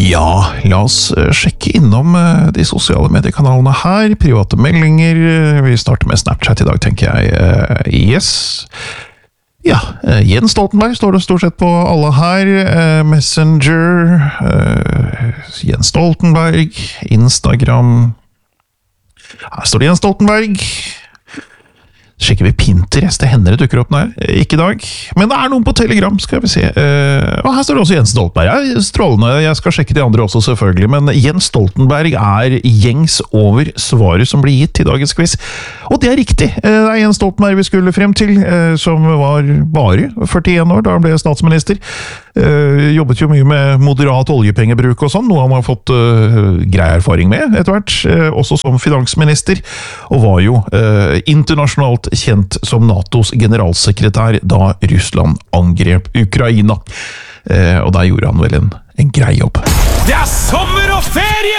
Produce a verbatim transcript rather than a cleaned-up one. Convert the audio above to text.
Ja, la oss sjekke innom de sosiale mediekanalene her, private meldinger. Vi starter med Snapchat i dag, tenker jeg. Yes. Ja, Jens Stoltenberg står det stort sett på alle her. Messenger, Jens Stoltenberg, Instagram. Her står det Jens Stoltenberg. Sjekker vi Pinterest, det hender det dukker opp der. Ikke i dag, men det er noen på Telegram, skal vi se. Uh, og her står det også Jens Stoltenberg. Ja, strålende, jeg skal sjekke de andre også selvfølgelig, men Jens Stoltenberg er gjengs over svaret som blir gitt i dagens quiz. Og det er riktig. Uh, det er Jens Stoltenberg vi skulle frem til, uh, som var bare førtien år da han ble statsminister. Uh, jobbet jo mye med moderat oljepengebruk og sånn, noe han har fått uh, grei erfaring med etter hvert, uh, også som finansminister, og var jo uh, internasjonalt kjent som NATOs generalsekretær da Russland angrep Ukraina. Uh, og der gjorde han vel en, en grei jobb. Det er sommer og ferie